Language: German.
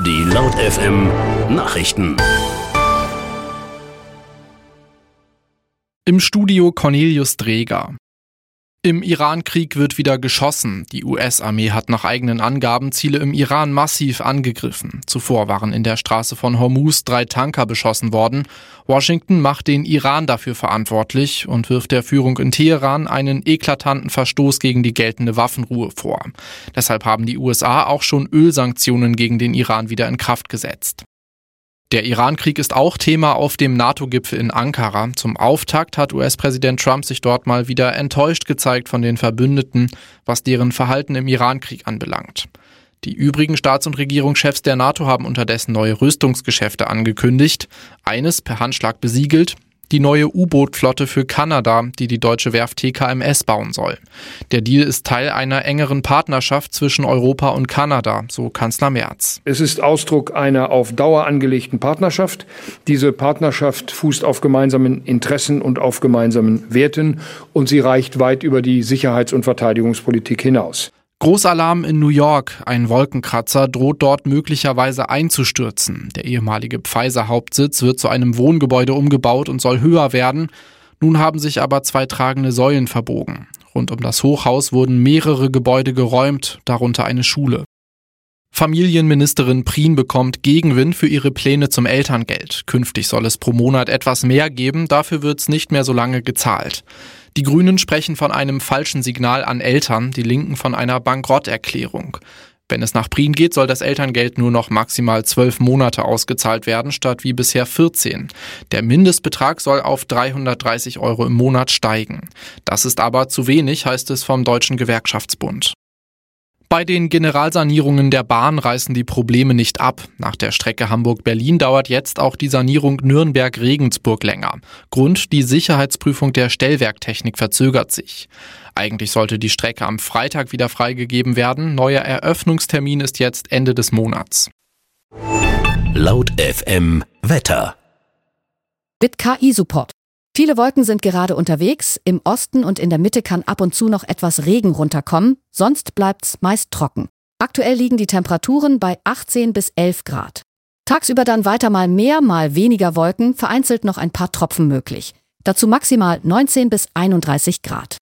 Die Laut FM Nachrichten. Im Studio Cornelius Dreger. Im Iran-Krieg wird wieder geschossen. Die US-Armee hat nach eigenen Angaben Ziele im Iran massiv angegriffen. Zuvor waren in der Straße von Hormuz 3 Tanker beschossen worden. Washington macht den Iran dafür verantwortlich und wirft der Führung in Teheran einen eklatanten Verstoß gegen die geltende Waffenruhe vor. Deshalb haben die USA auch schon Ölsanktionen gegen den Iran wieder in Kraft gesetzt. Der Iran-Krieg ist auch Thema auf dem NATO-Gipfel in Ankara. Zum Auftakt hat US-Präsident Trump sich dort mal wieder enttäuscht gezeigt von den Verbündeten, was deren Verhalten im Iran-Krieg anbelangt. Die übrigen Staats- und Regierungschefs der NATO haben unterdessen neue Rüstungsgeschäfte angekündigt. Eines per Handschlag besiegelt: die neue U-Boot-Flotte für Kanada, die die deutsche Werft TKMS bauen soll. Der Deal ist Teil einer engeren Partnerschaft zwischen Europa und Kanada, so Kanzler Merz. Es ist Ausdruck einer auf Dauer angelegten Partnerschaft. Diese Partnerschaft fußt auf gemeinsamen Interessen und auf gemeinsamen Werten, und sie reicht weit über die Sicherheits- und Verteidigungspolitik hinaus. Großalarm in New York. Ein Wolkenkratzer droht dort möglicherweise einzustürzen. Der ehemalige Pfizer-Hauptsitz wird zu einem Wohngebäude umgebaut und soll höher werden. Nun haben sich aber 2 tragende Säulen verbogen. Rund um das Hochhaus wurden mehrere Gebäude geräumt, darunter eine Schule. Familienministerin Prien bekommt Gegenwind für ihre Pläne zum Elterngeld. Künftig soll es pro Monat etwas mehr geben, dafür wird es nicht mehr so lange gezahlt. Die Grünen sprechen von einem falschen Signal an Eltern, die Linken von einer Bankrotterklärung. Wenn es nach Prien geht, soll das Elterngeld nur noch maximal 12 Monate ausgezahlt werden, statt wie bisher 14. Der Mindestbetrag soll auf 330 € im Monat steigen. Das ist aber zu wenig, heißt es vom Deutschen Gewerkschaftsbund. Bei den Generalsanierungen der Bahn reißen die Probleme nicht ab. Nach der Strecke Hamburg-Berlin dauert jetzt auch die Sanierung Nürnberg-Regensburg länger. Grund: die Sicherheitsprüfung der Stellwerktechnik verzögert sich. Eigentlich sollte die Strecke am Freitag wieder freigegeben werden. Neuer Eröffnungstermin ist jetzt Ende des Monats. Laut FM Wetter. Mit KI-Support. Viele Wolken sind gerade unterwegs. Im Osten und in der Mitte kann ab und zu noch etwas Regen runterkommen. Sonst bleibt's meist trocken. Aktuell liegen die Temperaturen bei 18 bis 11 Grad. Tagsüber dann weiter mal mehr, mal weniger Wolken, vereinzelt noch ein paar Tropfen möglich. Dazu maximal 19 bis 31 Grad.